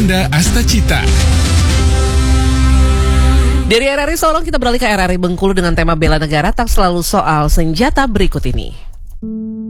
Ananda Astacita. Dari RRI Solong kita beralih ke RRI Bengkulu dengan tema bela negara tak selalu soal senjata berikut ini.